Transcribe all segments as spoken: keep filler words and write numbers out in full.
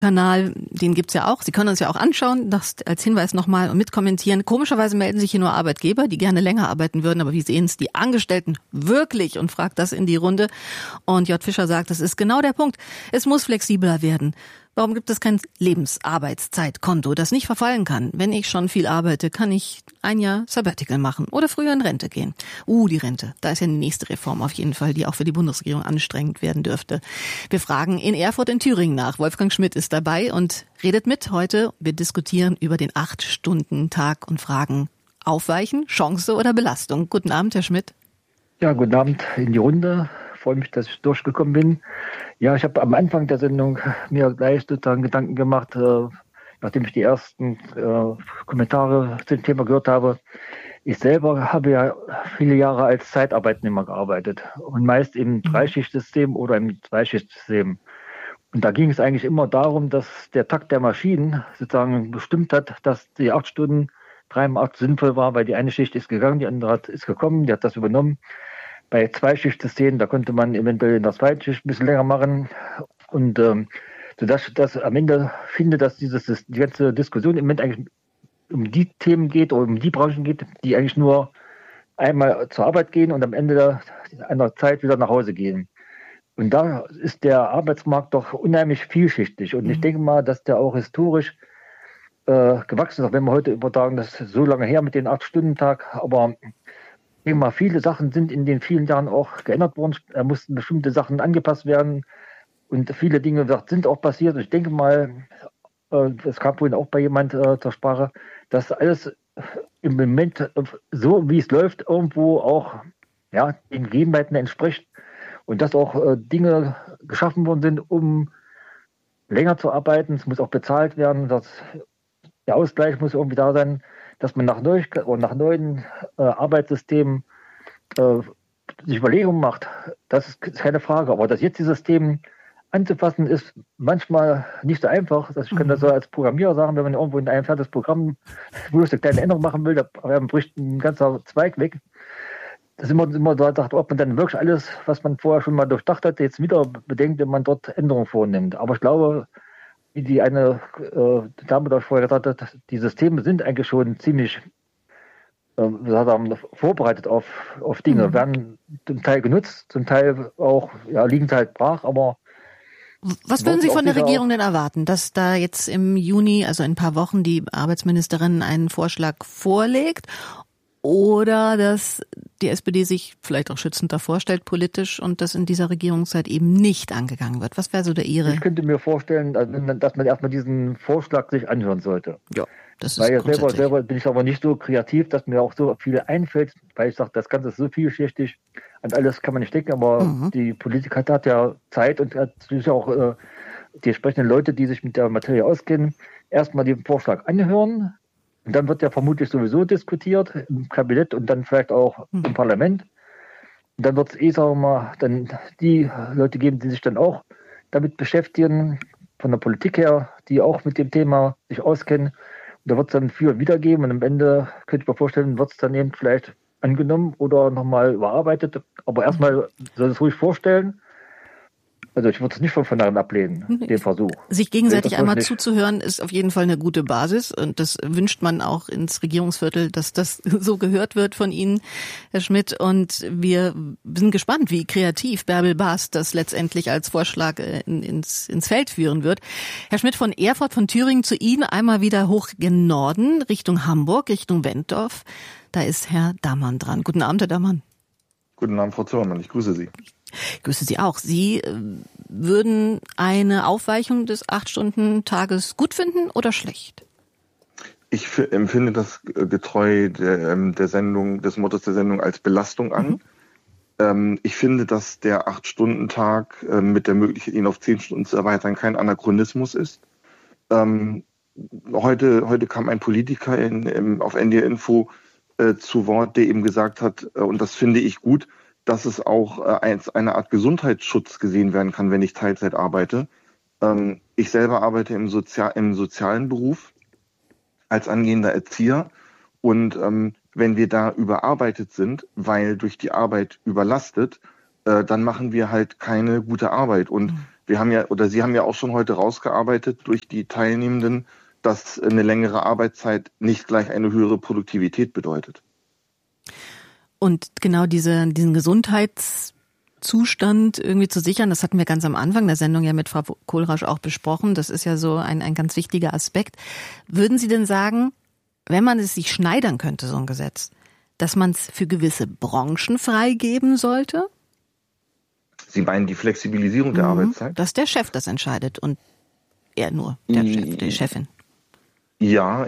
Kanal, den gibt's ja auch. Sie können uns ja auch anschauen, das als Hinweis nochmal und mitkommentieren. Komischerweise melden sich hier nur Arbeitgeber, die gerne länger arbeiten würden, aber wie sehen es die Angestellten wirklich und fragt das in die Runde. Und J. Fischer sagt, das ist genau der Punkt. Es muss flexibler werden. Warum gibt es kein Lebensarbeitszeitkonto, das nicht verfallen kann? Wenn ich schon viel arbeite, kann ich ein Jahr Sabbatical machen oder früher in Rente gehen. Uh, die Rente. Da ist ja die nächste Reform auf jeden Fall, die auch für die Bundesregierung anstrengend werden dürfte. Wir fragen in Erfurt in Thüringen nach. Wolfgang Schmidt ist dabei und redet mit heute. Wir diskutieren über den acht-Stunden-Tag und fragen, Aufweichen, Chance oder Belastung? Guten Abend, Herr Schmidt. Ja, guten Abend in die Runde. Ich freue mich, dass ich durchgekommen bin. Ja, ich habe am Anfang der Sendung mir gleich sozusagen Gedanken gemacht, äh, nachdem ich die ersten äh, Kommentare zum Thema gehört habe. Ich selber habe ja viele Jahre als Zeitarbeitnehmer gearbeitet und meist im Dreischichtsystem oder im Zweischichtsystem. Und da ging es eigentlich immer darum, dass der Takt der Maschinen sozusagen bestimmt hat, dass die acht Stunden dreimal acht sinnvoll war, weil die eine Schicht ist gegangen, die andere hat, ist gekommen, die hat das übernommen. Bei Zweischichtssystemen, da konnte man eventuell in der zweiten Schicht ein bisschen länger machen. Und ähm, sodass ich das am Ende finde, dass dieses, die ganze Diskussion im Moment eigentlich um die Themen geht oder um die Branchen geht, die eigentlich nur einmal zur Arbeit gehen und am Ende einer Zeit wieder nach Hause gehen. Und da ist der Arbeitsmarkt doch unheimlich vielschichtig. Und mhm. ich denke mal, dass der auch historisch äh, gewachsen ist, auch wenn wir heute übertragen, das ist so lange her mit den acht-Stunden-Tag, aber ich denke mal, viele Sachen sind in den vielen Jahren auch geändert worden. Da mussten bestimmte Sachen angepasst werden und viele Dinge sind auch passiert. Ich denke mal, es kam vorhin auch bei jemand äh, zur Sprache, dass alles im Moment so, wie es läuft, irgendwo auch ja, den Gegebenheiten entspricht und dass auch äh, Dinge geschaffen worden sind, um länger zu arbeiten. Es muss auch bezahlt werden. Das, der Ausgleich muss irgendwie da sein, dass man nach, neu, nach neuen äh, Arbeitssystemen äh, sich Überlegungen macht. Das ist keine Frage. Aber das jetzige System anzupassen, ist manchmal nicht so einfach. Also ich kann das so als Programmierer sagen, wenn man irgendwo in einem fertiges Programm bloß eine kleine Änderung machen will, da bricht ein ganzer Zweig weg. Das ist immer, immer da sagt, ob man dann wirklich alles, was man vorher schon mal durchdacht hat, jetzt wieder bedenkt, wenn man dort Änderungen vornimmt. Aber ich glaube, wie die eine äh, Dame da vorher gesagt hat, die Systeme sind eigentlich schon ziemlich äh, sagen, vorbereitet auf, auf Dinge, mhm. werden zum Teil genutzt, zum Teil auch, ja, liegen halt brach, aber was würden Sie von der Regierung denn erwarten, dass da jetzt im Juni, also in ein paar Wochen, die Arbeitsministerin einen Vorschlag vorlegt oder dass die S P D sich vielleicht auch schützend davor stellt politisch und das in dieser Regierungszeit eben nicht angegangen wird? Was wäre so der Ihre? Ich könnte mir vorstellen, dass man erstmal diesen Vorschlag sich anhören sollte. Ja, das ist weil ja selber, selber bin ich aber nicht so kreativ, dass mir auch so viel einfällt, weil ich sage, das Ganze ist so vielschichtig, an alles kann man nicht denken, aber mhm. die Politik hat, hat ja Zeit und hat natürlich auch äh, die entsprechenden Leute, die sich mit der Materie auskennen, erstmal den Vorschlag anhören und dann wird der vermutlich sowieso diskutiert im Kabinett und dann vielleicht auch mhm. im Parlament. Und dann wird es eh, sagen wir mal, dann die Leute geben, die sich dann auch damit beschäftigen, von der Politik her, die auch mit dem Thema sich auskennen. Und da wird es dann für und wieder geben und am Ende, könnte ich mir vorstellen, wird es dann eben vielleicht angenommen oder nochmal überarbeitet. Aber erstmal soll es ruhig vorstellen. Also ich würde es nicht von vornherein ablehnen, den Versuch. Sich gegenseitig einmal zuzuhören, ist auf jeden Fall eine gute Basis. Und das wünscht man auch ins Regierungsviertel, dass das so gehört wird von Ihnen, Herr Schmidt. Und wir sind gespannt, wie kreativ Bärbel Baas das letztendlich als Vorschlag in, ins, ins Feld führen wird. Herr Schmidt, von Erfurt, von Thüringen zu Ihnen einmal wieder hoch gen Norden, Richtung Hamburg, Richtung Wentorf. Da ist Herr Dammann dran. Guten Abend, Herr Dammann. Guten Abend, Frau Zimmermann. Ich grüße Sie. Ich grüße Sie auch. Sie äh, würden eine Aufweichung des acht-Stunden-Tages gut finden oder schlecht? Ich f- empfinde das getreu der, der Sendung, des Mottos der Sendung als Belastung an. Mhm. Ähm, ich finde, dass der acht-Stunden-Tag äh, mit der Möglichkeit, ihn auf zehn Stunden zu erweitern, kein Anachronismus ist. Ähm, heute, heute kam ein Politiker in, in, auf N D R Info äh, zu Wort, der eben gesagt hat, äh, und das finde ich gut, dass es auch äh, als eine Art Gesundheitsschutz gesehen werden kann, wenn ich Teilzeit arbeite. Ähm, ich selber arbeite im, Sozial- im sozialen Beruf als angehender Erzieher und ähm, wenn wir da überarbeitet sind, weil durch die Arbeit überlastet, äh, dann machen wir halt keine gute Arbeit. Und mhm. wir haben ja, oder Sie haben ja auch schon heute rausgearbeitet durch die Teilnehmenden, dass eine längere Arbeitszeit nicht gleich eine höhere Produktivität bedeutet. Und genau diese, diesen Gesundheitszustand irgendwie zu sichern, das hatten wir ganz am Anfang der Sendung ja mit Frau Kohlrausch auch besprochen. Das ist ja so ein, ein ganz wichtiger Aspekt. Würden Sie denn sagen, wenn man es sich schneidern könnte, so ein Gesetz, dass man es für gewisse Branchen freigeben sollte? Sie meinen die Flexibilisierung der mhm, Arbeitszeit? Dass der Chef das entscheidet und er nur, der Chef, die Chefin. Ja,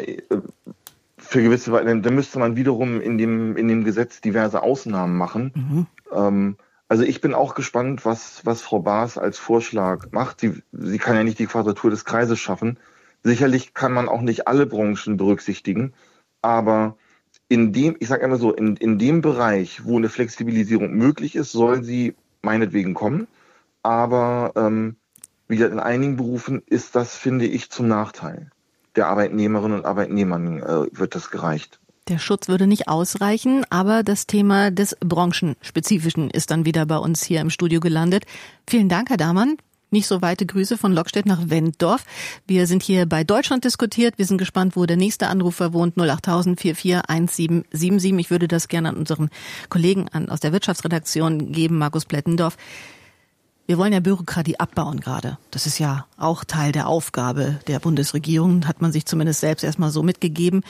für gewisse, dann müsste man wiederum in dem, in dem Gesetz diverse Ausnahmen machen. Mhm. Ähm, also ich bin auch gespannt, was, was Frau Baas als Vorschlag macht. Sie, sie kann ja nicht die Quadratur des Kreises schaffen. Sicherlich kann man auch nicht alle Branchen berücksichtigen, aber in dem, ich sage immer so, in, in dem Bereich, wo eine Flexibilisierung möglich ist, soll sie meinetwegen kommen. Aber ähm, wie gesagt, in einigen Berufen ist das, finde ich, zum Nachteil der Arbeitnehmerinnen und Arbeitnehmern äh, wird das gereicht. Der Schutz würde nicht ausreichen, aber das Thema des Branchenspezifischen ist dann wieder bei uns hier im Studio gelandet. Vielen Dank, Herr Damann. Nicht so weite Grüße von Lockstedt nach Wenddorf. Wir sind hier bei Deutschland diskutiert. Wir sind gespannt, wo der nächste Anrufer wohnt. null acht null null vier vier eins sieben sieben sieben. Ich würde das gerne an unseren Kollegen an, aus der Wirtschaftsredaktion geben, Markus Plettendorf. Wir wollen ja Bürokratie abbauen gerade. Das ist ja auch Teil der Aufgabe der Bundesregierung, hat man sich zumindest selbst erstmal so mitgegeben.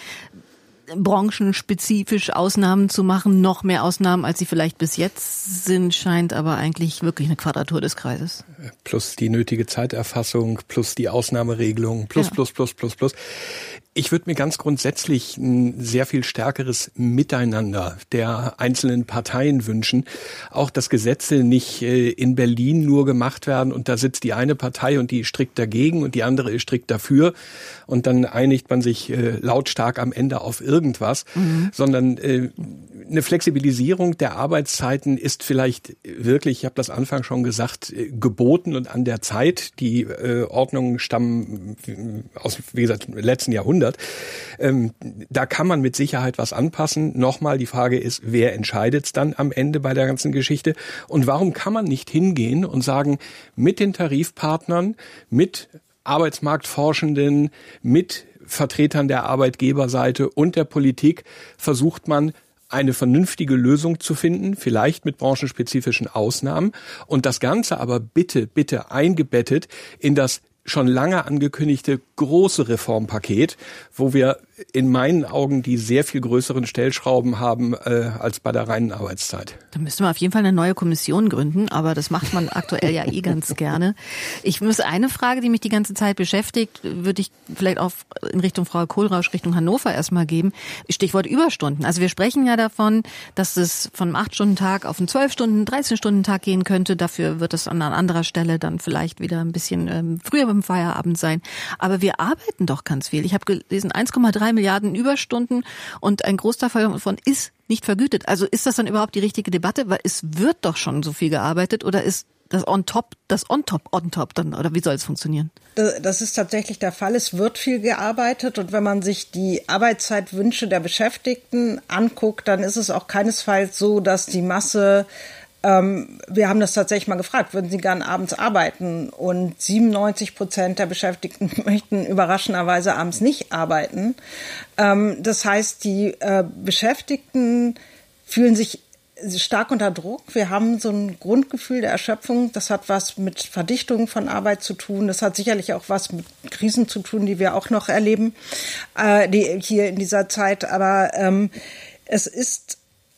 Branchenspezifisch Ausnahmen zu machen, noch mehr Ausnahmen, als sie vielleicht bis jetzt sind, scheint aber eigentlich wirklich eine Quadratur des Kreises. Plus die nötige Zeiterfassung, plus die Ausnahmeregelung, plus, ja. plus, plus, plus, plus. Ich würde mir ganz grundsätzlich ein sehr viel stärkeres Miteinander der einzelnen Parteien wünschen. Auch, dass Gesetze nicht in Berlin nur gemacht werden und da sitzt die eine Partei und die ist strikt dagegen und die andere ist strikt dafür und dann einigt man sich lautstark am Ende auf irgendwas, mhm. sondern eine Flexibilisierung der Arbeitszeiten ist vielleicht wirklich, ich habe das Anfang schon gesagt, geboten und an der Zeit. Die Ordnungen stammen aus, wie gesagt, letzten Jahrhundert. Ähm, da kann man mit Sicherheit was anpassen. Nochmal, die Frage ist, wer entscheidet es dann am Ende bei der ganzen Geschichte? Und warum kann man nicht hingehen und sagen, mit den Tarifpartnern, mit Arbeitsmarktforschenden, mit Vertretern der Arbeitgeberseite und der Politik versucht man, eine vernünftige Lösung zu finden, vielleicht mit branchenspezifischen Ausnahmen und das Ganze aber bitte, bitte eingebettet in das schon lange angekündigte große Reformpaket, wo wir in meinen Augen die sehr viel größeren Stellschrauben haben äh, als bei der reinen Arbeitszeit. Da müsste man auf jeden Fall eine neue Kommission gründen, aber das macht man aktuell ja eh ganz gerne. Ich muss eine Frage, die mich die ganze Zeit beschäftigt, würde ich vielleicht auch in Richtung Frau Kohlrausch, Richtung Hannover erstmal geben. Stichwort Überstunden. Also wir sprechen ja davon, dass es von einem acht-Stunden-Tag auf einen zwölf-Stunden-, dreizehn-Stunden-Tag gehen könnte. Dafür wird es an einer anderer Stelle dann vielleicht wieder ein bisschen ähm, früher beim Feierabend sein. Aber wir arbeiten doch ganz viel. Ich habe gelesen, eins Komma drei Milliarden Überstunden und ein Großteil davon ist nicht vergütet. Also ist das dann überhaupt die richtige Debatte? Weil es wird doch schon so viel gearbeitet oder ist das on top, das on top, on top dann, oder wie soll es funktionieren? Das ist tatsächlich der Fall. Es wird viel gearbeitet und wenn man sich die Arbeitszeitwünsche der Beschäftigten anguckt, dann ist es auch keinesfalls so, dass die Masse Ähm, wir haben das tatsächlich mal gefragt, würden Sie gern abends arbeiten? Und siebenundneunzig Prozent der Beschäftigten möchten überraschenderweise abends nicht arbeiten. Ähm, das heißt, die äh, Beschäftigten fühlen sich stark unter Druck. Wir haben so ein Grundgefühl der Erschöpfung. Das hat was mit Verdichtung von Arbeit zu tun. Das hat sicherlich auch was mit Krisen zu tun, die wir auch noch erleben, äh, die hier in dieser Zeit. Aber ähm, es ist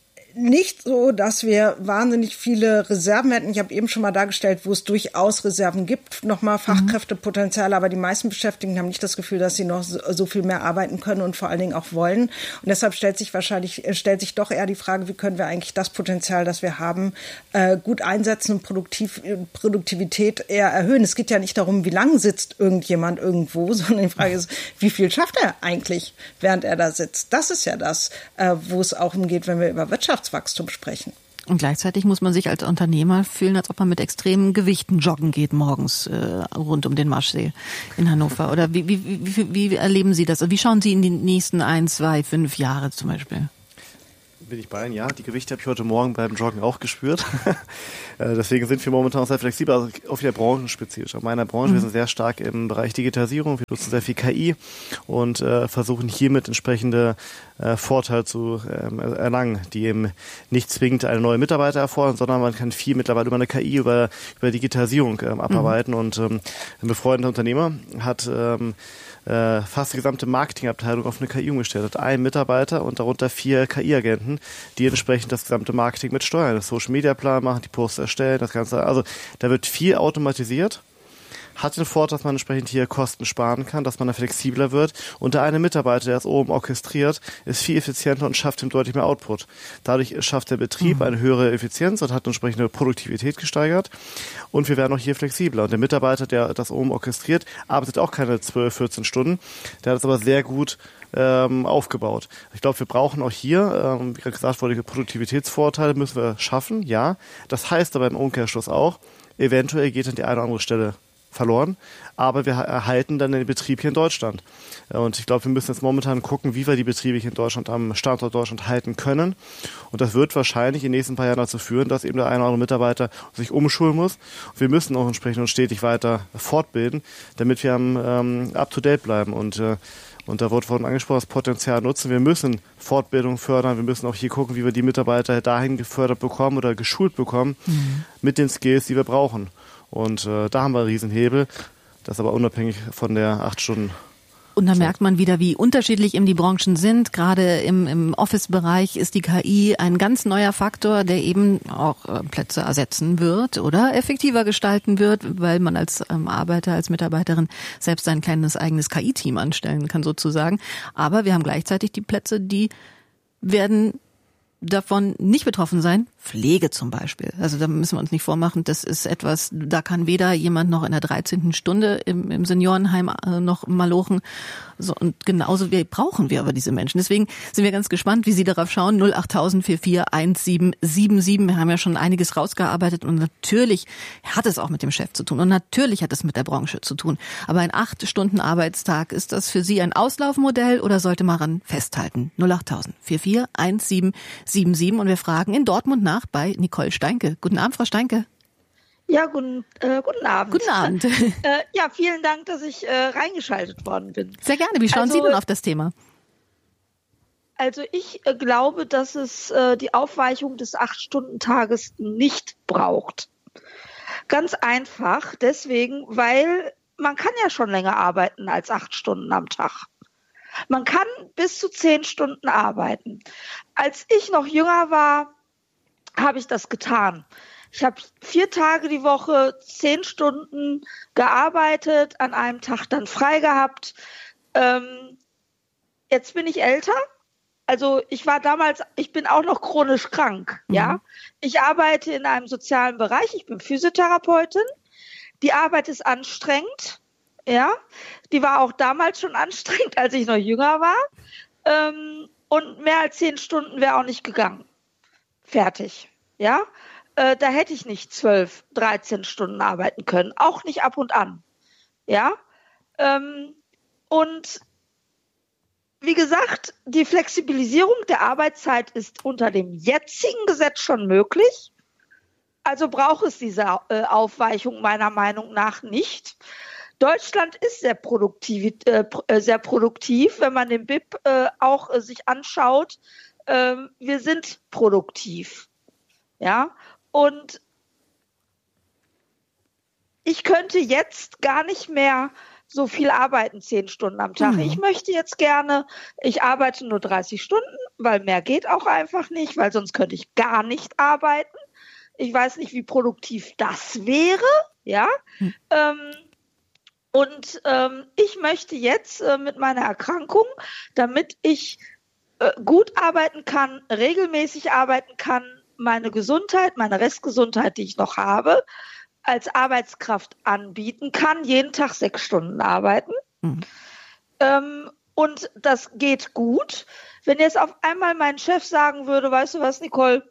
nicht so, dass wir wahnsinnig viele Reserven hätten. Ich habe eben schon mal dargestellt, wo es durchaus Reserven gibt, nochmal Fachkräftepotenzial, aber die meisten Beschäftigten haben nicht das Gefühl, dass sie noch so viel mehr arbeiten können und vor allen Dingen auch wollen. Und deshalb stellt sich wahrscheinlich, stellt sich doch eher die Frage, wie können wir eigentlich das Potenzial, das wir haben, gut einsetzen und Produktiv, Produktivität eher erhöhen. Es geht ja nicht darum, wie lange sitzt irgendjemand irgendwo, sondern die Frage ist, wie viel schafft er eigentlich, während er da sitzt? Das ist ja das, wo es auch umgeht, wenn wir über Wirtschaft Wachstum sprechen. Und gleichzeitig muss man sich als Unternehmer fühlen, als ob man mit extremen Gewichten joggen geht morgens äh, rund um den Marschsee in Hannover. Oder wie, wie, wie, wie erleben Sie das? Wie schauen Sie in die nächsten ein, zwei, fünf Jahre zum Beispiel? Bin ich bei Ihnen, ja. Die Gewichte habe ich heute Morgen beim Joggen auch gespürt. Deswegen sind wir momentan auch sehr flexibel, also auch wieder branchenspezifisch. In meiner Branche, mhm. wir sind sehr stark im Bereich Digitalisierung, wir nutzen sehr viel K I und äh, versuchen hiermit entsprechende äh, Vorteile zu ähm, erlangen, die eben nicht zwingend eine neue Mitarbeiter erfordern, sondern man kann viel mittlerweile über eine K I, über, über Digitalisierung ähm, abarbeiten. Mhm. Und ähm, ein befreundeter Unternehmer hat ähm, äh, fast die gesamte Marketingabteilung auf eine K I umgestellt, hat einen Mitarbeiter und darunter vier K I-Agenten, die entsprechend das gesamte Marketing mit steuern, das Social-Media-Plan machen, die Posts erstellen, das Ganze. Also da wird viel automatisiert, hat den Vorteil, dass man entsprechend hier Kosten sparen kann, dass man da flexibler wird und der eine Mitarbeiter, der es oben orchestriert, ist viel effizienter und schafft ihm deutlich mehr Output. Dadurch schafft der Betrieb mhm. eine höhere Effizienz und hat entsprechende Produktivität gesteigert und wir werden auch hier flexibler. Und der Mitarbeiter, der das oben orchestriert, arbeitet auch keine zwölf, vierzehn Stunden, der hat es aber sehr gut ähm, aufgebaut. Ich glaube, wir brauchen auch hier, ähm, wie gerade gesagt wurde, Produktivitätsvorteile müssen wir schaffen, ja. Das heißt aber im Umkehrschluss auch, eventuell geht an die eine oder andere Stelle verloren, aber wir erhalten dann den Betrieb hier in Deutschland. Und ich glaube, wir müssen jetzt momentan gucken, wie wir die Betriebe hier in Deutschland am Standort Deutschland halten können. Und das wird wahrscheinlich in den nächsten paar Jahren dazu führen, dass eben der eine oder andere Mitarbeiter sich umschulen muss. Und wir müssen auch entsprechend und stetig weiter fortbilden, damit wir am ähm, up-to-date bleiben. Und äh, Und da wurde vorhin angesprochen, das Potenzial nutzen. Wir müssen Fortbildung fördern. Wir müssen auch hier gucken, wie wir die Mitarbeiter dahin gefördert bekommen oder geschult bekommen mhm. mit den Skills, die wir brauchen. Und äh, da haben wir einen Riesenhebel. Das ist aber unabhängig von der acht Stunden. Und da merkt man wieder, wie unterschiedlich eben die Branchen sind. Gerade im, im Office-Bereich ist die K I ein ganz neuer Faktor, der eben auch äh, Plätze ersetzen wird oder effektiver gestalten wird, weil man als ähm, Arbeiter, als Mitarbeiterin selbst ein kleines eigenes K I-Team anstellen kann sozusagen. Aber wir haben gleichzeitig die Plätze, die werden davon nicht betroffen sein. Pflege zum Beispiel. Also da müssen wir uns nicht vormachen, das ist etwas, da kann weder jemand noch in der dreizehnten Stunde im, im Seniorenheim äh, noch malochen. So, und genauso wir brauchen wir aber diese Menschen. Deswegen sind wir ganz gespannt, wie Sie darauf schauen. null acht null null vier vier eins sieben sieben sieben. Wir haben ja schon einiges rausgearbeitet und natürlich hat es auch mit dem Chef zu tun und natürlich hat es mit der Branche zu tun. Aber ein acht Stunden Arbeitstag, ist das für Sie ein Auslaufmodell oder sollte man daran festhalten? null acht null null vier vier eins sieben sieben sieben und wir fragen in Dortmund nach bei Nicole Steinke. Guten Abend, Frau Steinke. Ja, guten, äh, guten Abend. Guten Abend. äh, ja, vielen Dank, dass ich äh, reingeschaltet worden bin. Sehr gerne. Wie schauen also, Sie denn auf das Thema? Also ich äh, glaube, dass es äh, die Aufweichung des acht-Stunden-Tages nicht braucht. Ganz einfach deswegen, weil man kann ja schon länger arbeiten als acht Stunden am Tag. Man kann bis zu zehn Stunden arbeiten. Als ich noch jünger war, habe ich das getan. Ich habe vier Tage die Woche, zehn Stunden gearbeitet, an einem Tag dann frei gehabt. Ähm, jetzt bin ich älter. Also ich war damals, ich bin auch noch chronisch krank. Mhm. Ja, ich arbeite in einem sozialen Bereich. Ich bin Physiotherapeutin. Die Arbeit ist anstrengend. Ja, die war auch damals schon anstrengend, als ich noch jünger war. Ähm, und mehr als zehn Stunden wäre auch nicht gegangen. Fertig. Ja, äh, da hätte ich nicht zwölf, dreizehn Stunden arbeiten können. Auch nicht ab und an. Ja, ähm, und wie gesagt, die Flexibilisierung der Arbeitszeit ist unter dem jetzigen Gesetz schon möglich. Also braucht es diese äh, Aufweichung meiner Meinung nach nicht. Deutschland ist sehr produktiv, äh, sehr produktiv, wenn man den B I P äh, auch äh, sich anschaut. Äh, wir sind produktiv, ja. Und ich könnte jetzt gar nicht mehr so viel arbeiten, zehn Stunden am Tag. Mhm. Ich möchte jetzt gerne, ich arbeite nur dreißig Stunden, weil mehr geht auch einfach nicht, weil sonst könnte ich gar nicht arbeiten. Ich weiß nicht, wie produktiv das wäre, ja. Mhm. Ähm, Und ähm, ich möchte jetzt äh, mit meiner Erkrankung, damit ich äh, gut arbeiten kann, regelmäßig arbeiten kann, meine Gesundheit, meine Restgesundheit, die ich noch habe, als Arbeitskraft anbieten kann, jeden Tag sechs Stunden arbeiten. Mhm. Ähm, und das geht gut. Wenn jetzt auf einmal mein Chef sagen würde, weißt du was, Nicole?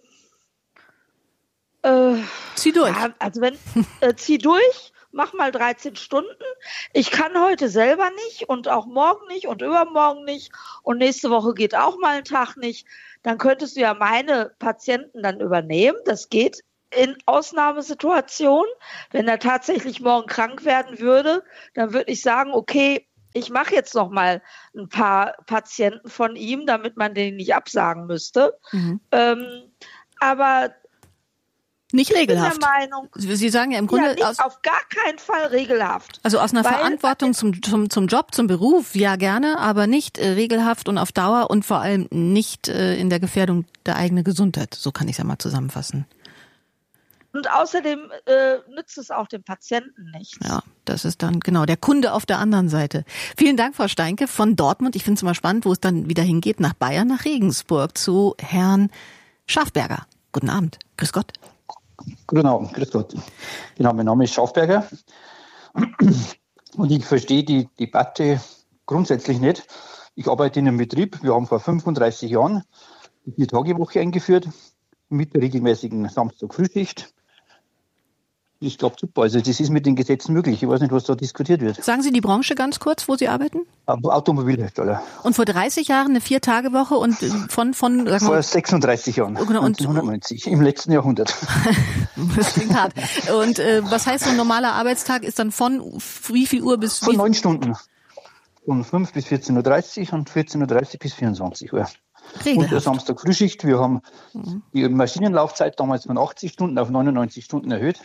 Äh, zieh durch. Ja, also wenn, äh, zieh durch. Mach mal dreizehn Stunden. Ich kann heute selber nicht und auch morgen nicht und übermorgen nicht und nächste Woche geht auch mal ein Tag nicht. dann könntest du ja meine Patienten dann übernehmen. Das geht in Ausnahmesituationen. Wenn er tatsächlich morgen krank werden würde, dann würde ich sagen, okay, ich mache jetzt noch mal ein paar Patienten von ihm, damit man den nicht absagen müsste. Mhm. Ähm, aber nicht regelhaft. Ich bin der Meinung, Sie sagen ja im Grunde ja, nicht, aus, auf gar keinen Fall regelhaft. Also aus einer Weil, Verantwortung zum, zum zum Job, zum Beruf, ja gerne, aber nicht äh, regelhaft und auf Dauer und vor allem nicht äh, in der Gefährdung der eigenen Gesundheit. So kann ich es ja mal zusammenfassen. Und außerdem äh, nützt es auch dem Patienten nichts. Ja, das ist dann genau der Kunde auf der anderen Seite. Vielen Dank, Frau Steinke von Dortmund. Ich finde es immer spannend, wo es dann wieder hingeht, nach Bayern, nach Regensburg, zu Herrn Schafberger. Guten Abend. Grüß Gott. Guten Abend, grüß Gott. Genau, mein Name ist Schafberger und ich verstehe die Debatte grundsätzlich nicht. Ich arbeite in einem Betrieb, wir haben vor fünfunddreißig Jahren die Vier-Tage-Woche eingeführt mit der regelmäßigen Samstag-Frühschicht. Das klappt super, also das ist mit den Gesetzen möglich. Ich weiß nicht, was da diskutiert wird. Sagen Sie die Branche ganz kurz, wo Sie arbeiten? Automobilhersteller. Und vor dreißig Jahren eine Vier-Tage-Woche und von... von sagen wir, vor sechsunddreißig Jahren, genau, und, neunzehnhundertneunzig, im letzten Jahrhundert. Das klingt hart. Und äh, was heißt so ein normaler Arbeitstag ist dann von wie viel Uhr bis... Von neun Stunden. Von fünf bis vierzehn Uhr dreißig und vierzehn Uhr dreißig bis vierundzwanzig Uhr. Regelhaft. Und der Samstag Frühschicht. Wir haben mhm. die Maschinenlaufzeit damals von achtzig Stunden auf neunundneunzig Stunden erhöht.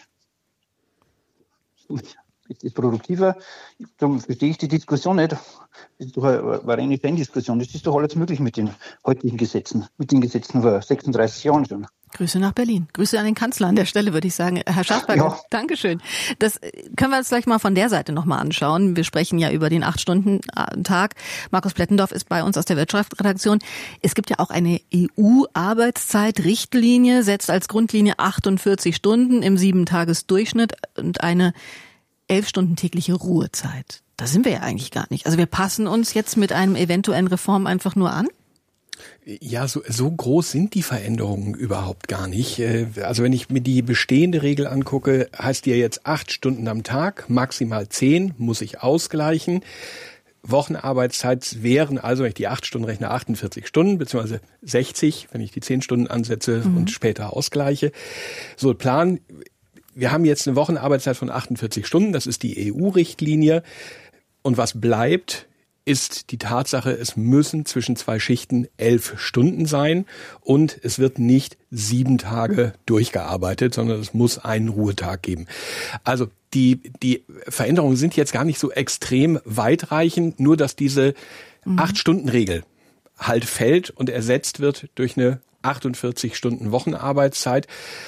Das ist produktiver. Darum verstehe ich die Diskussion nicht. Das ist doch eine, eine reine Fan-Diskussion. Das ist doch alles möglich mit den heutigen Gesetzen. Mit den Gesetzen vor sechsunddreißig Jahren schon. Grüße nach Berlin. Grüße an den Kanzler an der Stelle, würde ich sagen. Herr Schafberger, ja. Dankeschön. Das können wir uns gleich mal von der Seite nochmal anschauen. Wir sprechen ja über den acht-Stunden-Tag. Markus Plettendorf ist bei uns aus der Wirtschaftsredaktion. Es gibt ja auch eine E U-Arbeitszeitrichtlinie, setzt als Grundlinie achtundvierzig Stunden im sieben-Tages-Durchschnitt und eine elf Stunden tägliche Ruhezeit. Da sind wir ja eigentlich gar nicht. Also wir passen uns jetzt mit einem eventuellen Reform einfach nur an? Ja, so, so groß sind die Veränderungen überhaupt gar nicht. Also wenn ich mir die bestehende Regel angucke, heißt die ja jetzt acht Stunden am Tag, maximal zehn, muss ich ausgleichen. Wochenarbeitszeit wären also, wenn ich die acht Stunden rechne, achtundvierzig Stunden, beziehungsweise sechzig, wenn ich die zehn Stunden ansetze mhm. und später ausgleiche. So, Plan, wir haben jetzt eine Wochenarbeitszeit von achtundvierzig Stunden, das ist die E U-Richtlinie. Und was bleibt, ist die Tatsache, es müssen zwischen zwei Schichten elf Stunden sein und es wird nicht sieben Tage durchgearbeitet, sondern es muss einen Ruhetag geben. Also die, die Veränderungen sind jetzt gar nicht so extrem weitreichend, nur dass diese mhm. acht-Stunden-Regel halt fällt und ersetzt wird durch eine achtundvierzig Stunden Wochenarbeitszeit.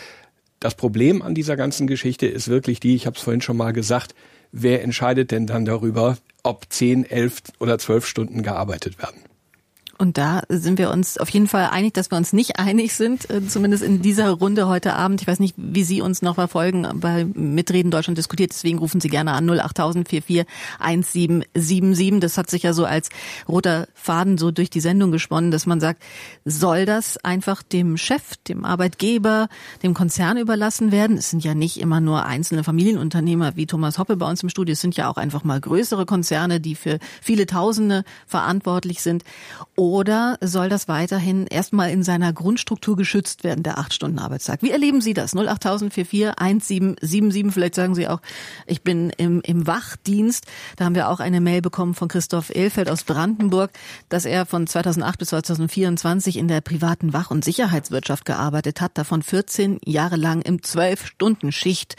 Das Problem an dieser ganzen Geschichte ist wirklich die, ich habe es vorhin schon mal gesagt, wer entscheidet denn dann darüber, ob zehn, elf oder zwölf Stunden gearbeitet werden? Und da sind wir uns auf jeden Fall einig, dass wir uns nicht einig sind, zumindest in dieser Runde heute Abend. Ich weiß nicht, wie Sie uns noch verfolgen bei Mitreden Deutschland diskutiert. Deswegen rufen Sie gerne an null acht null null vier vier eins sieben sieben sieben. Das hat sich ja so als roter Faden so durch die Sendung gesponnen, dass man sagt, soll das einfach dem Chef, dem Arbeitgeber, dem Konzern überlassen werden? Es sind ja nicht immer nur einzelne Familienunternehmer wie Thomas Hoppe bei uns im Studio. Es sind ja auch einfach mal größere Konzerne, die für viele Tausende verantwortlich sind. Oder soll das weiterhin erstmal in seiner Grundstruktur geschützt werden, der acht-Stunden-Arbeitstag? Wie erleben Sie das? null acht null null vier vier eins sieben sieben sieben. Vielleicht sagen Sie auch, ich bin im, im Wachdienst. Da haben wir auch eine Mail bekommen von Christoph Ehlfeld aus Brandenburg, dass er von zweitausendachtzehn bis zweitausendvierundzwanzig in der privaten Wach- und Sicherheitswirtschaft gearbeitet hat, davon vierzehn Jahre lang im zwölf-Stunden-Schicht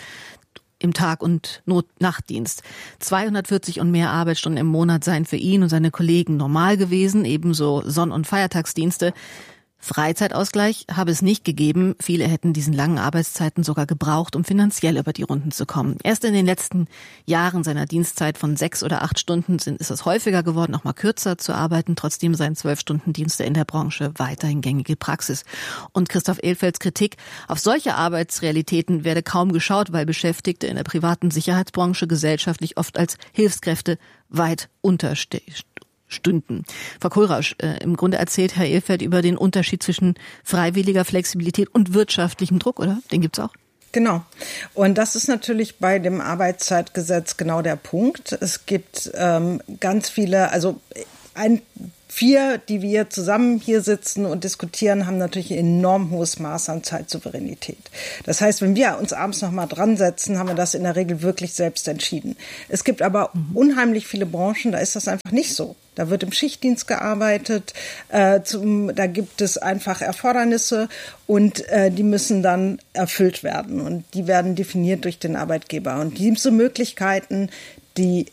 im Tag- und Not- Nachtdienst. zweihundertvierzig und mehr Arbeitsstunden im Monat seien für ihn und seine Kollegen normal gewesen, ebenso Sonn- und Feiertagsdienste. Freizeitausgleich habe es nicht gegeben. Viele hätten diesen langen Arbeitszeiten sogar gebraucht, um finanziell über die Runden zu kommen. Erst in den letzten Jahren seiner Dienstzeit von sechs oder acht Stunden sind, ist es häufiger geworden, auch mal kürzer zu arbeiten. Trotzdem seien zwölf-Stunden-Dienste in der Branche weiterhin gängige Praxis. Und Christoph Ehlfelds Kritik: Auf solche Arbeitsrealitäten werde kaum geschaut, weil Beschäftigte in der privaten Sicherheitsbranche gesellschaftlich oft als Hilfskräfte weit unterstehen. Stünden. Frau Kohlrausch, äh, im Grunde erzählt Herr Ehlfeld über den Unterschied zwischen freiwilliger Flexibilität und wirtschaftlichem Druck, oder? Den gibt's auch. Genau. Und das ist natürlich bei dem Arbeitszeitgesetz genau der Punkt. Es gibt ähm, ganz viele, also ein vier, die wir zusammen hier sitzen und diskutieren, haben natürlich ein enorm hohes Maß an Zeitsouveränität. Das heißt, wenn wir uns abends noch mal dran setzen, haben wir das in der Regel wirklich selbst entschieden. Es gibt aber mhm. unheimlich viele Branchen, da ist das einfach nicht so. Da wird im Schichtdienst gearbeitet, äh, zum, da gibt es einfach Erfordernisse und äh, die müssen dann erfüllt werden und die werden definiert durch den Arbeitgeber. Und diese Möglichkeiten, die,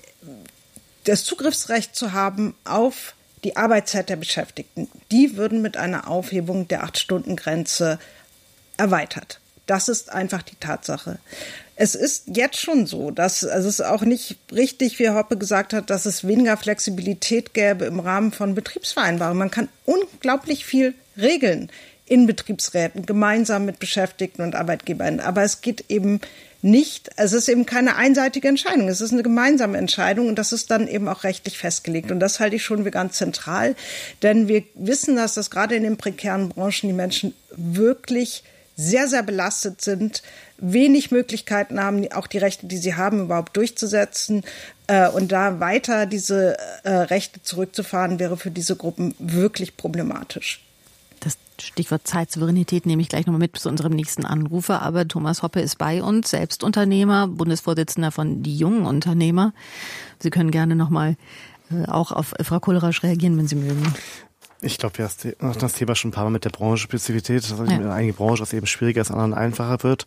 das Zugriffsrecht zu haben auf die Arbeitszeit der Beschäftigten, die würden mit einer Aufhebung der Acht-Stunden-Grenze erweitert. Das ist einfach die Tatsache. Es ist jetzt schon so, dass also es ist auch nicht richtig, wie Herr Hoppe gesagt hat, dass es weniger Flexibilität gäbe im Rahmen von Betriebsvereinbarungen. Man kann unglaublich viel regeln in Betriebsräten, gemeinsam mit Beschäftigten und Arbeitgebern. Aber es geht eben nicht, es ist eben keine einseitige Entscheidung. Es ist eine gemeinsame Entscheidung und das ist dann eben auch rechtlich festgelegt. Und das halte ich schon für ganz zentral, denn wir wissen, dass das gerade in den prekären Branchen die Menschen wirklich sehr, sehr belastet sind, wenig Möglichkeiten haben, auch die Rechte, die sie haben, überhaupt durchzusetzen. Und da weiter diese Rechte zurückzufahren, wäre für diese Gruppen wirklich problematisch. Das Stichwort Zeitsouveränität nehme ich gleich nochmal mit zu unserem nächsten Anrufer. Aber Thomas Hoppe ist bei uns, selbst Unternehmer, Bundesvorsitzender von Die Jungen Unternehmer. Sie können gerne nochmal auch auf Frau Kohlrausch reagieren, wenn Sie mögen. Ich glaube, wir haben das Thema schon ein paar Mal mit der Branchenspezifität, dass ja. einige Branchen, was eben schwieriger ist, anderen einfacher wird.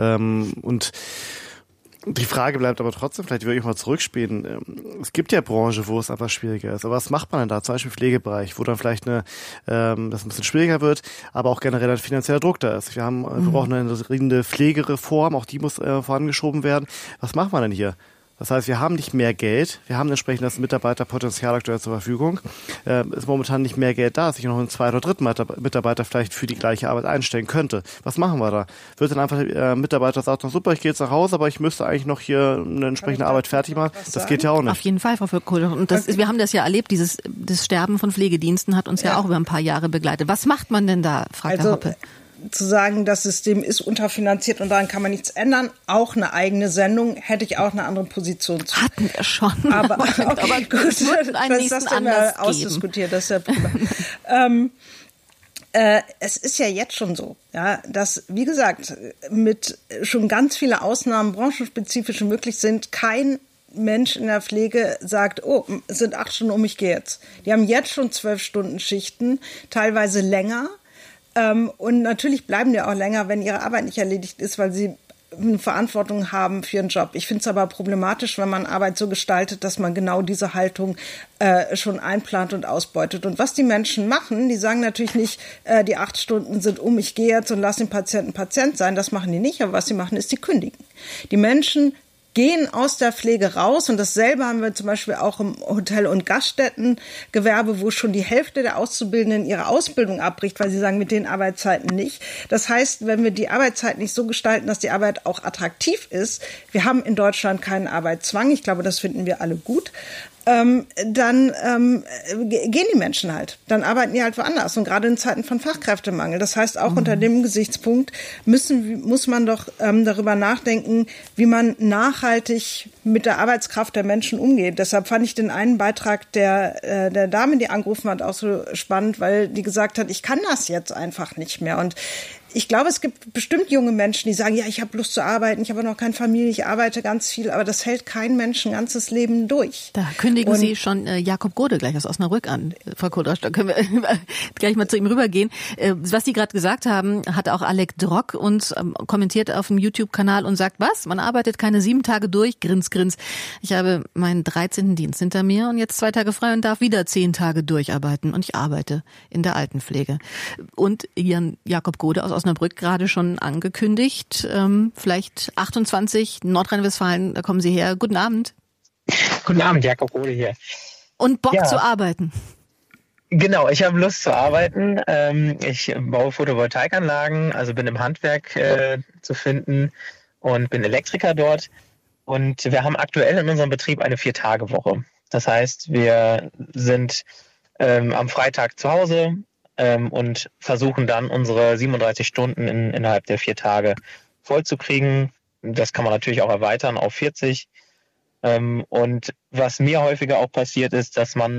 Und die Frage bleibt aber trotzdem, vielleicht würde ich mal zurückspielen. Es gibt ja Branchen, wo es einfach schwieriger ist. Aber was macht man denn da? Zum Beispiel Pflegebereich, wo dann vielleicht eine, ähm, das ein bisschen schwieriger wird, aber auch generell ein finanzieller Druck da ist. Wir haben, mhm. wir brauchen eine dringende Pflegereform, auch die muss äh, vorangeschoben werden. Was macht man denn hier? Das heißt, wir haben nicht mehr Geld, wir haben entsprechend das Mitarbeiterpotenzial aktuell zur Verfügung. Es äh, ist momentan nicht mehr Geld da, dass ich noch einen zweiten oder dritten Mitarbeiter vielleicht für die gleiche Arbeit einstellen könnte. Was machen wir da? Wird dann einfach der äh, Mitarbeiter sagen, super, ich gehe jetzt nach Hause, aber ich müsste eigentlich noch hier eine entsprechende Arbeit fertig machen. Das geht ja auch nicht. Auf jeden Fall, Frau Kohl. Und das ist, wir haben das ja erlebt, dieses das Sterben von Pflegediensten hat uns ja, ja auch über ein paar Jahre begleitet. Was macht man denn da, fragt also, Herr Hoppe? Zu sagen, das System ist unterfinanziert und daran kann man nichts ändern. Auch eine eigene Sendung hätte ich auch eine andere Position zu. Hatten wir schon. Aber, okay, aber gut, das, das haben wir ausdiskutiert, das ist ja prima. ähm, äh, es ist ja jetzt schon so, ja, dass, wie gesagt, mit schon ganz viele Ausnahmen, branchenspezifische möglich sind, kein Mensch in der Pflege sagt, oh, es sind acht Stunden um, ich gehe jetzt. Die haben jetzt schon zwölf Stunden Schichten, teilweise länger. Und natürlich bleiben die auch länger, wenn ihre Arbeit nicht erledigt ist, weil sie eine Verantwortung haben für ihren Job. Ich finde es aber problematisch, wenn man Arbeit so gestaltet, dass man genau diese Haltung äh, schon einplant und ausbeutet. Und was die Menschen machen, die sagen natürlich nicht, äh, die acht Stunden sind um, ich gehe jetzt und lasse den Patienten Patient sein. Das machen die nicht, aber was sie machen, ist, die kündigen. Die Menschen gehen aus der Pflege raus und dasselbe haben wir zum Beispiel auch im Hotel- und Gaststättengewerbe, wo schon die Hälfte der Auszubildenden ihre Ausbildung abbricht, weil sie sagen, mit den Arbeitszeiten nicht. Das heißt, wenn wir die Arbeitszeit nicht so gestalten, dass die Arbeit auch attraktiv ist, wir haben in Deutschland keinen Arbeitszwang, ich glaube, das finden wir alle gut, Ähm, dann ähm, gehen die Menschen halt. Dann arbeiten die halt woanders. Und gerade in Zeiten von Fachkräftemangel. Das heißt, auch mhm. unter dem Gesichtspunkt müssen, muss man doch ähm, darüber nachdenken, wie man nachhaltig mit der Arbeitskraft der Menschen umgeht. Deshalb fand ich den einen Beitrag der, äh, der Dame, die angerufen hat, auch so spannend, weil die gesagt hat, ich kann das jetzt einfach nicht mehr. Und ich glaube, es gibt bestimmt junge Menschen, die sagen, ja, ich habe Lust zu arbeiten, ich habe noch keine Familie, ich arbeite ganz viel, aber das hält kein Mensch ein ganzes Leben durch. Da kündigen Und Sie schon äh, Jakob Gode gleich aus Osnabrück an, Frau Kohlrausch, da können wir gleich mal zu ihm rübergehen. Äh, was Sie gerade gesagt haben, hat auch Alec Drock uns ähm, kommentiert auf dem YouTube-Kanal und sagt, was, man arbeitet keine sieben Tage durch, grins, grins. Ich habe meinen dreizehnten Dienst hinter mir und jetzt zwei Tage frei und darf wieder zehn Tage durcharbeiten und ich arbeite in der Altenpflege. Und Jan Jakob Gode aus Osnabrück Osnabrück gerade schon angekündigt. Ähm, vielleicht achtundzwanzig, Nordrhein-Westfalen, da kommen Sie her. Guten Abend. Guten Abend, Jakob Gode hier. Und Bock ja. zu arbeiten. Genau, ich habe Lust zu arbeiten. Ähm, ich baue Photovoltaikanlagen, also bin im Handwerk äh, zu finden und bin Elektriker dort. Und wir haben aktuell in unserem Betrieb eine Vier-Tage-Woche. Das heißt, wir sind ähm, am Freitag zu Hause, Ähm, und versuchen dann unsere siebenunddreißig Stunden in, innerhalb der vier Tage vollzukriegen. Das kann man natürlich auch erweitern auf vierzig. Ähm, und was mir häufiger auch passiert ist, dass man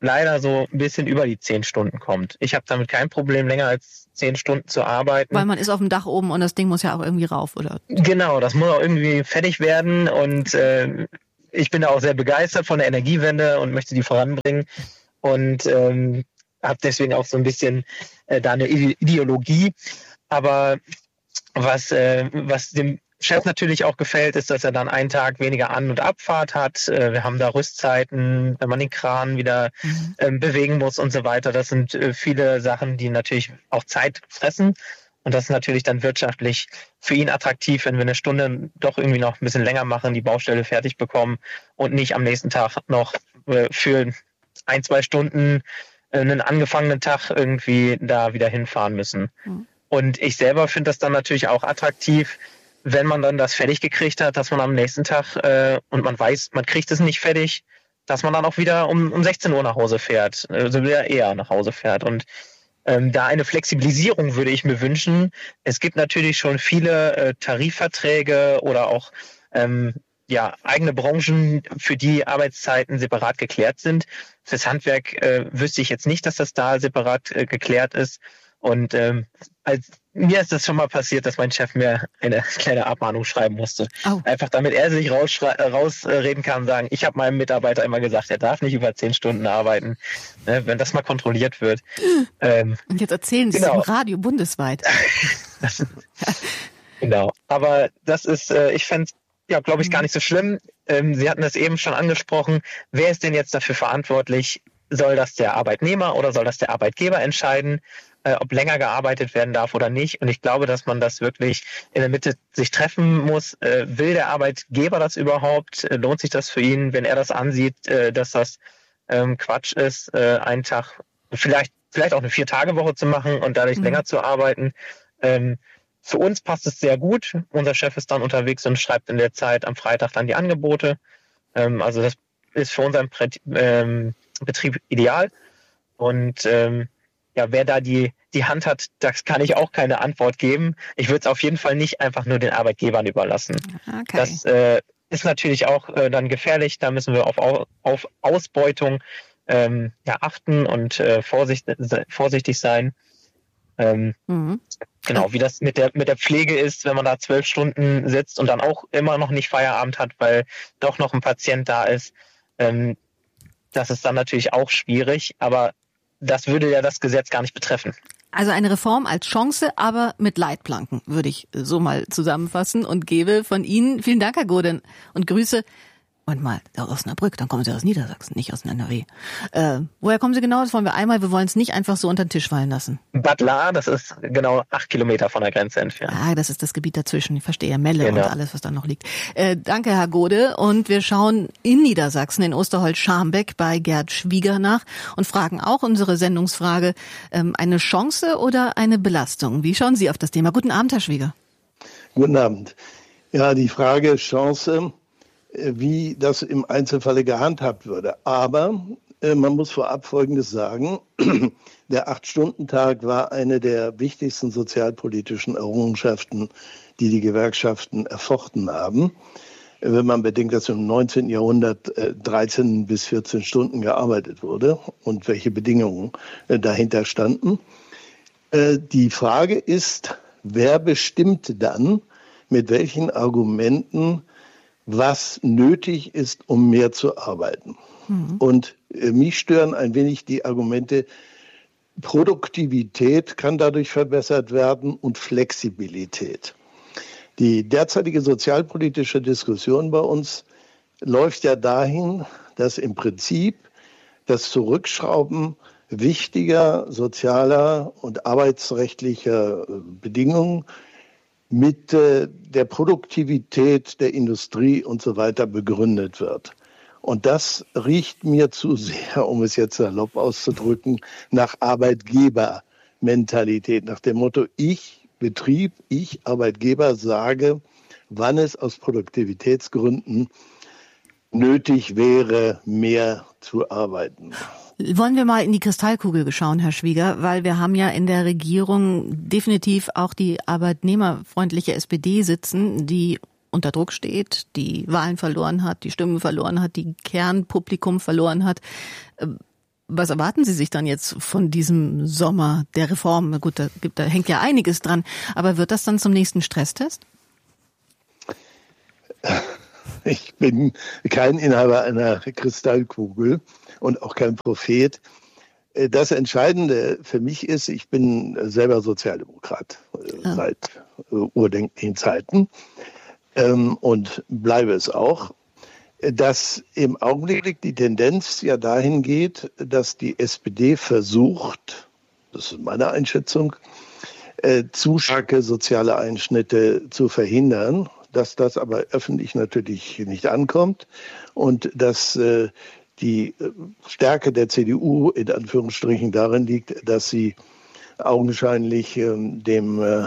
leider so ein bisschen über die zehn Stunden kommt. Ich habe damit kein Problem, länger als zehn Stunden zu arbeiten. Weil man ist auf dem Dach oben und das Ding muss ja auch irgendwie rauf, oder? Genau, das muss auch irgendwie fertig werden und äh, ich bin da auch sehr begeistert von der Energiewende und möchte die voranbringen und ähm, habe deswegen auch so ein bisschen äh, da eine Ideologie. Aber was, äh, was dem Chef natürlich auch gefällt, ist, dass er dann einen Tag weniger An- und Abfahrt hat. Äh, wir haben da Rüstzeiten, wenn man den Kran wieder mhm. ähm, bewegen muss und so weiter. Das sind äh, viele Sachen, die natürlich auch Zeit fressen. Und das ist natürlich dann wirtschaftlich für ihn attraktiv, wenn wir eine Stunde doch irgendwie noch ein bisschen länger machen, die Baustelle fertig bekommen und nicht am nächsten Tag noch äh, für ein, zwei Stunden äh, einen angefangenen Tag irgendwie da wieder hinfahren müssen. Mhm. Und ich selber finde das dann natürlich auch attraktiv, wenn man dann das fertig gekriegt hat, dass man am nächsten Tag äh, und man weiß, man kriegt es nicht fertig, dass man dann auch wieder um, um sechzehn Uhr nach Hause fährt, also wieder eher nach Hause fährt. Und ähm, da eine Flexibilisierung würde ich mir wünschen. Es gibt natürlich schon viele äh, Tarifverträge oder auch ähm, ja, eigene Branchen, für die Arbeitszeiten separat geklärt sind. Fürs Handwerk äh, wüsste ich jetzt nicht, dass das da separat äh, geklärt ist. Und ähm, als mir ist das schon mal passiert, dass mein Chef mir eine kleine Abmahnung schreiben musste. Oh. Einfach damit er sich rausreden kann und sagen, ich habe meinem Mitarbeiter immer gesagt, er darf nicht über zehn Stunden arbeiten, ne, wenn das mal kontrolliert wird. ähm, und jetzt erzählen Sie genau. es im Radio bundesweit. das, genau, aber das ist, äh, ich fände es, ja, glaube ich, gar nicht so schlimm. Ähm, Sie hatten das eben schon angesprochen. Wer ist denn jetzt dafür verantwortlich? Soll das der Arbeitnehmer oder soll das der Arbeitgeber entscheiden, äh, ob länger gearbeitet werden darf oder nicht? Und ich glaube, dass man das wirklich in der Mitte sich treffen muss. Äh, will der Arbeitgeber das überhaupt? Äh, lohnt sich das für ihn, wenn er das ansieht, äh, dass das ähm, Quatsch ist, äh, einen Tag, vielleicht, vielleicht auch eine Vier-Tage-Woche zu machen und dadurch mhm. länger zu arbeiten? Ähm, für uns passt es sehr gut. Unser Chef ist dann unterwegs und schreibt in der Zeit am Freitag dann die Angebote. Ähm, also das ist für unseren Prä- ähm, Betrieb ideal. Und ähm, ja, wer da die, die Hand hat, das kann ich auch keine Antwort geben. Ich würde es auf jeden Fall nicht einfach nur den Arbeitgebern überlassen. Okay. Das äh, ist natürlich auch äh, dann gefährlich. Da müssen wir auf, auf Ausbeutung ähm, ja, achten und äh, vorsicht, vorsichtig sein. Ähm, mhm. Genau, wie das mit der mit der Pflege ist, wenn man da zwölf Stunden sitzt und dann auch immer noch nicht Feierabend hat, weil doch noch ein Patient da ist. Ähm, das ist dann natürlich auch schwierig, aber das würde ja das Gesetz gar nicht betreffen. Also eine Reform als Chance, aber mit Leitplanken, würde ich so mal zusammenfassen und gebe von Ihnen vielen Dank, Herr Goden, und Grüße. Und mal, aus Osnabrück, dann kommen Sie aus Niedersachsen, nicht aus N R W. Äh, woher kommen Sie genau? Das wollen wir einmal, wir wollen es nicht einfach so unter den Tisch fallen lassen. Bad Lahr, das ist genau acht Kilometer von der Grenze entfernt. Ah, das ist das Gebiet dazwischen, ich verstehe, Melle genau. und alles, was da noch liegt. Äh, danke, Herr Gode. Und wir schauen in Niedersachsen, in Osterholz-Scharmbeck bei Gerd Schwieger nach und fragen auch unsere Sendungsfrage, ähm, eine Chance oder eine Belastung? Wie schauen Sie auf das Thema? Guten Abend, Herr Schwieger. Guten Abend. Ja, die Frage Chance, wie das im Einzelfall gehandhabt würde. Aber äh, man muss vorab Folgendes sagen. Der Acht-Stunden-Tag war eine der wichtigsten sozialpolitischen Errungenschaften, die die Gewerkschaften erfochten haben. Wenn man bedenkt, dass im neunzehnten Jahrhundert äh, dreizehn bis vierzehn Stunden gearbeitet wurde und welche Bedingungen äh, dahinter standen. Äh, die Frage ist, wer bestimmt dann, mit welchen Argumenten was nötig ist, um mehr zu arbeiten. Mhm. Und äh, mich stören ein wenig die Argumente, Produktivität kann dadurch verbessert werden und Flexibilität. Die derzeitige sozialpolitische Diskussion bei uns läuft ja dahin, dass im Prinzip das Zurückschrauben wichtiger sozialer und arbeitsrechtlicher Bedingungen mit äh, der Produktivität der Industrie und so weiter begründet wird. Und das riecht mir zu sehr, um es jetzt salopp auszudrücken, nach Arbeitgebermentalität, nach dem Motto, ich Betrieb, ich Arbeitgeber sage, wann es aus Produktivitätsgründen nötig wäre, mehr zu arbeiten. Wollen wir mal in die Kristallkugel schauen, Herr Schwieger, weil wir haben ja in der Regierung definitiv auch die arbeitnehmerfreundliche S P D sitzen, die unter Druck steht, die Wahlen verloren hat, die Stimmen verloren hat, die Kernpublikum verloren hat. Was erwarten Sie sich dann jetzt von diesem Sommer der Reform? Gut, da, gibt, da hängt ja einiges dran, aber wird das dann zum nächsten Stresstest? Ich bin kein Inhaber einer Kristallkugel und auch kein Prophet. Das Entscheidende für mich ist, ich bin selber Sozialdemokrat ja. seit urdenklichen Zeiten ähm, und bleibe es auch, dass im Augenblick die Tendenz ja dahin geht, dass die S P D versucht, das ist meine Einschätzung, äh, zu starke soziale Einschnitte zu verhindern, dass das aber öffentlich natürlich nicht ankommt und dass äh, die Stärke der C D U in Anführungsstrichen darin liegt, dass sie augenscheinlich äh, dem äh,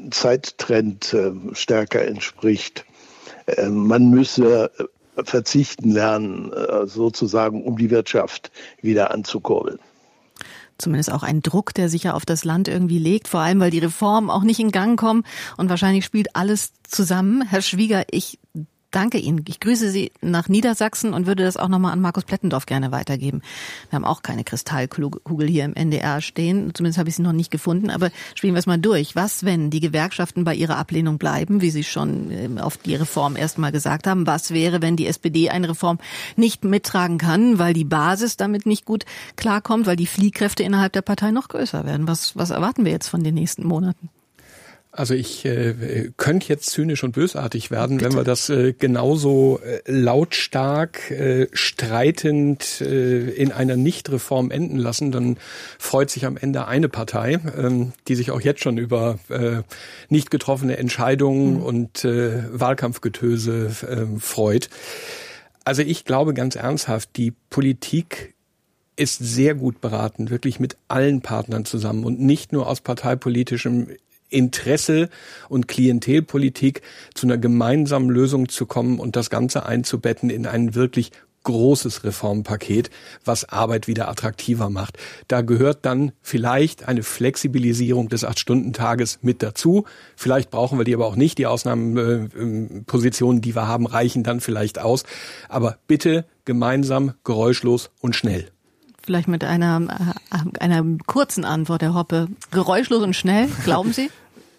Zeittrend äh, stärker entspricht. Äh, man müsse verzichten lernen, äh, sozusagen, um die Wirtschaft wieder anzukurbeln. Zumindest auch ein Druck, der sich ja auf das Land irgendwie legt, vor allem, weil die Reformen auch nicht in Gang kommen und wahrscheinlich spielt alles zusammen. Herr Schwieger, ich danke Ihnen. Ich grüße Sie nach Niedersachsen und würde das auch nochmal an Markus Plettendorf gerne weitergeben. Wir haben auch keine Kristallkugel hier im N D R stehen. Zumindest habe ich sie noch nicht gefunden. Aber spielen wir es mal durch. Was, wenn die Gewerkschaften bei ihrer Ablehnung bleiben, wie Sie schon auf die Reform erstmal gesagt haben? Was wäre, wenn die S P D eine Reform nicht mittragen kann, weil die Basis damit nicht gut klarkommt, weil die Fliehkräfte innerhalb der Partei noch größer werden? Was, was erwarten wir jetzt von den nächsten Monaten? Also ich äh, könnte jetzt zynisch und bösartig werden, Bitte? wenn wir das äh, genauso äh, lautstark, äh, streitend äh, in einer Nichtreform enden lassen. Dann freut sich am Ende eine Partei, ähm, die sich auch jetzt schon über äh, nicht getroffene Entscheidungen mhm. und äh, Wahlkampfgetöse äh, freut. Also ich glaube ganz ernsthaft, die Politik ist sehr gut beraten, wirklich mit allen Partnern zusammen und nicht nur aus parteipolitischem Interesse und Klientelpolitik zu einer gemeinsamen Lösung zu kommen und das Ganze einzubetten in ein wirklich großes Reformpaket, was Arbeit wieder attraktiver macht. Da gehört dann vielleicht eine Flexibilisierung des acht-Stunden-Tages mit dazu. Vielleicht brauchen wir die aber auch nicht. Die Ausnahmepositionen, die wir haben, reichen dann vielleicht aus. Aber bitte gemeinsam, geräuschlos und schnell. Vielleicht mit einer, einer kurzen Antwort, Herr Hoppe. Geräuschlos und schnell, glauben Sie?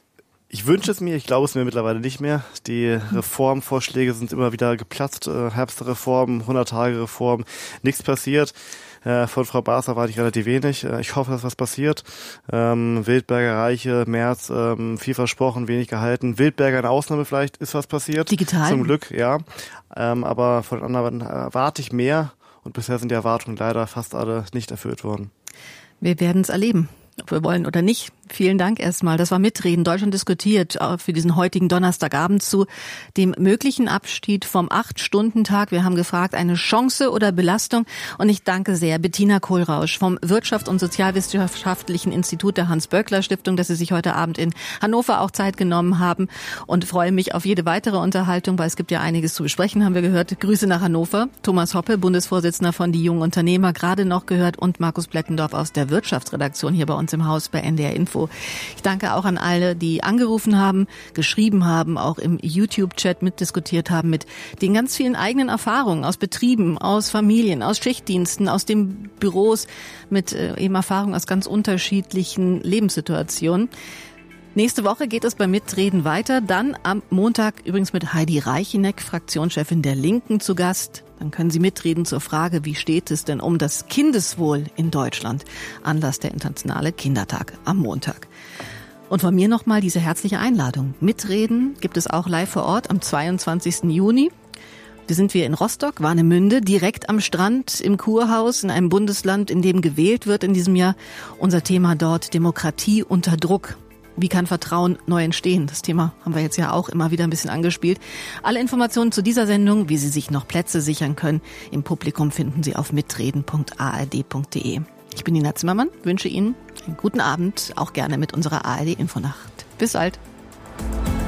Ich wünsche es mir, ich glaube es mir mittlerweile nicht mehr. Die Reformvorschläge sind immer wieder geplatzt. Herbstreform, hundert-Tage-Reform, nichts passiert. Von Frau Baas erwarte ich relativ wenig. Ich hoffe, dass was passiert. Ähm, Wildberger, Reiche, Merz, ähm, viel versprochen, wenig gehalten. Wildberger eine Ausnahme vielleicht, ist was passiert. Digital? Zum Glück, ja. Ähm, aber von den anderen erwarte ich mehr. Und bisher sind die Erwartungen leider fast alle nicht erfüllt worden. Wir werden es erleben, ob wir wollen oder nicht. Vielen Dank erstmal. Das war Mitreden. Deutschland diskutiert für diesen heutigen Donnerstagabend zu dem möglichen Abschied vom acht-Stunden-Tag. Wir haben gefragt, eine Chance oder Belastung? Und ich danke sehr Bettina Kohlrausch vom Wirtschafts- und Sozialwissenschaftlichen Institut der Hans-Böckler-Stiftung, dass Sie sich heute Abend in Hannover auch Zeit genommen haben und freue mich auf jede weitere Unterhaltung, weil es gibt ja einiges zu besprechen, haben wir gehört. Grüße nach Hannover. Thomas Hoppe, Bundesvorsitzender von Die Jungen Unternehmer, gerade noch gehört und Markus Plettendorf aus der Wirtschaftsredaktion hier bei uns im Haus bei N D R Info. Ich danke auch an alle, die angerufen haben, geschrieben haben, auch im YouTube-Chat mitdiskutiert haben mit den ganz vielen eigenen Erfahrungen aus Betrieben, aus Familien, aus Schichtdiensten, aus den Büros, mit äh, eben Erfahrungen aus ganz unterschiedlichen Lebenssituationen. Nächste Woche geht es beim Mitreden weiter. Dann am Montag übrigens mit Heidi Reicheneck, Fraktionschefin der Linken, zu Gast. Dann können Sie mitreden zur Frage, wie steht es denn um das Kindeswohl in Deutschland? Anlass der Internationale Kindertag am Montag. Und von mir nochmal diese herzliche Einladung. Mitreden gibt es auch live vor Ort am zweiundzwanzigsten Juni. Da sind wir in Rostock, Warnemünde, direkt am Strand im Kurhaus in einem Bundesland, in dem gewählt wird in diesem Jahr. Unser Thema dort: Demokratie unter Druck. Wie kann Vertrauen neu entstehen? Das Thema haben wir jetzt ja auch immer wieder ein bisschen angespielt. Alle Informationen zu dieser Sendung, wie Sie sich noch Plätze sichern können, im Publikum finden Sie auf mitreden punkt a r d punkt d e. Ich bin Nina Zimmermann, wünsche Ihnen einen guten Abend, auch gerne mit unserer A R D Infonacht. Bis bald.